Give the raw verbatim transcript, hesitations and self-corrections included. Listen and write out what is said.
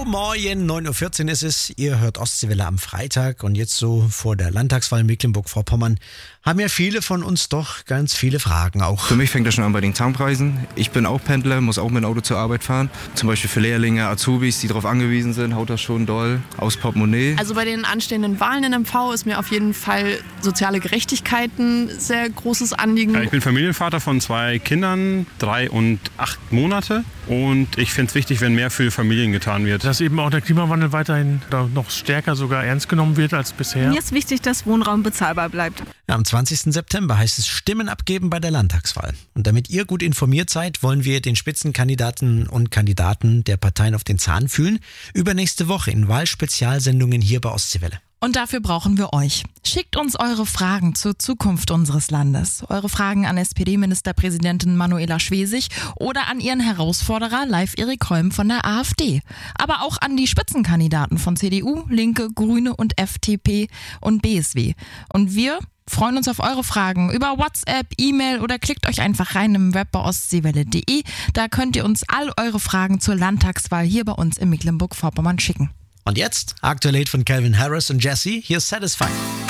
Hallo, morgen, neun Uhr vierzehn ist es. Ihr hört Ostseewelle am Freitag und jetzt so vor der Landtagswahl in Mecklenburg-Vorpommern haben ja viele von uns doch ganz viele Fragen auch. Für mich fängt das schon an bei den Tankpreisen. Ich bin auch Pendler, muss auch mit dem Auto zur Arbeit fahren. Zum Beispiel für Lehrlinge, Azubis, die darauf angewiesen sind, haut das schon doll aus Portemonnaie. Also bei den anstehenden Wahlen in M V ist mir auf jeden Fall soziale Gerechtigkeit ein sehr großes Anliegen. Ja, ich bin Familienvater von zwei Kindern, drei und acht Monate. Und ich finde es wichtig, wenn mehr für Familien getan wird. Dass eben auch der Klimawandel weiterhin noch stärker sogar ernst genommen wird als bisher. Mir ist wichtig, dass Wohnraum bezahlbar bleibt. Ja, am zwanzigsten September heißt es Stimmen abgeben bei der Landtagswahl. Und damit ihr gut informiert seid, wollen wir den Spitzenkandidaten und Kandidaten der Parteien auf den Zahn fühlen. Übernächste Woche in Wahlspezialsendungen hier bei Ostseewelle. Und dafür brauchen wir euch. Schickt uns eure Fragen zur Zukunft unseres Landes. Eure Fragen an S P D-Ministerpräsidentin Manuela Schwesig oder an ihren Herausforderer Leif Erik Holm von der AfD. Aber auch an die Spitzenkandidaten von C D U, Linke, Grüne und F D P und B S W. Und wir freuen uns auf eure Fragen über WhatsApp, E-Mail oder klickt euch einfach rein im Web bei ostseewelle punkt de. Da könnt ihr uns all eure Fragen zur Landtagswahl hier bei uns in Mecklenburg-Vorpommern schicken. Und jetzt, aktuell von Calvin Harris und Jesse, hier ist Satisfied.